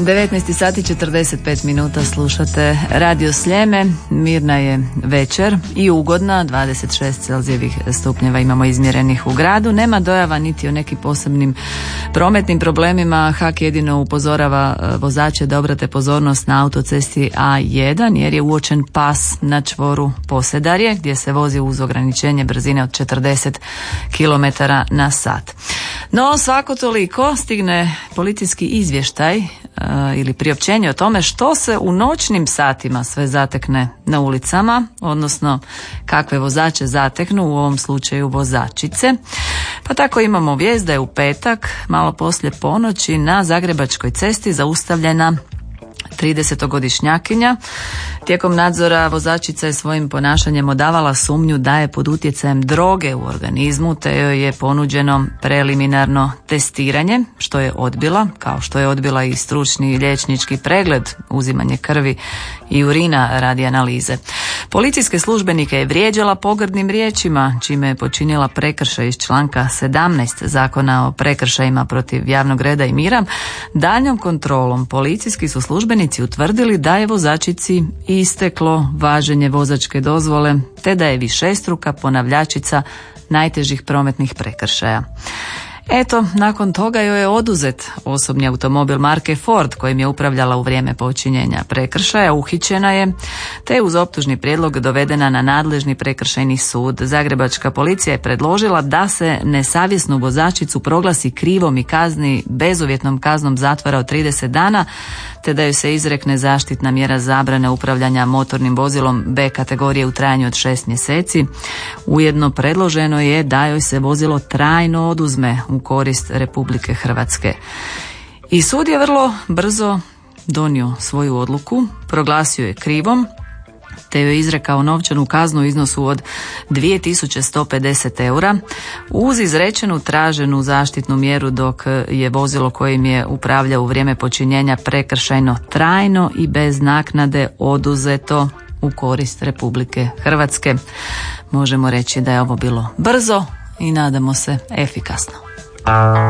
19 sati 45 minuta slušate Radio Sljeme. Mirna je večer i ugodna, 26 Celzijevih stupnjeva imamo izmjerenih u gradu. Nema dojava niti o nekim posebnim prometnim problemima. HAK jedino upozorava vozače da obrate pozornost na autocesti A1 jer je uočen pas na čvoru Posedarje gdje se vozi uz ograničenje brzine od 40 km na sat. No, svako toliko stigne policijski izvještaj ili priopćenje o tome što se u noćnim satima sve zatekne na ulicama, odnosno kakve vozače zateknu, u ovom slučaju vozačice. Pa tako imamo vijest da je u petak, malo poslije ponoći, na Zagrebačkoj cesti zaustavljena 30-godišnjakinja. Tijekom nadzora vozačica je svojim ponašanjem odavala sumnju da je pod utjecajem droge u organizmu, te joj je ponuđeno preliminarno testiranje, što je odbila, kao što je odbila i stručni liječnički pregled, uzimanje krvi i urina radi analize. Policijske službenike je vrijeđala pogrdnim riječima, čime je počinila prekršaj iz članka 17 Zakona o prekršajima protiv javnog reda i mira. Daljnjom kontrolom policijski su službenici utvrdili da je vozačici isteklo važenje vozačke dozvole, te da je višestruka ponavljačica najtežih prometnih prekršaja. Eto, nakon toga joj je oduzet osobni automobil marke Ford kojim je upravljala u vrijeme počinjenja prekršaja, uhićena je, te uz optužni prijedlog dovedena na nadležni prekršajni sud. Zagrebačka policija je predložila da se nesavjesnu vozačicu proglasi krivom i kazni bezuvjetnom kaznom zatvora od 30 dana, te da joj se izrekne zaštitna mjera zabrane upravljanja motornim vozilom B kategorije u trajanju od 6 mjeseci. Ujedno predloženo je da joj se vozilo trajno oduzme u korist Republike Hrvatske. I sud je vrlo brzo donio svoju odluku, proglasio je krivom, te joj izrekao novčanu kaznu u iznosu od 2150 eura uz izrečenu traženu zaštitnu mjeru dok je vozilo kojim je upravljao u vrijeme počinjenja prekršajno trajno i bez naknade oduzeto u korist Republike Hrvatske. Možemo reći da je ovo bilo brzo i nadamo se efikasno.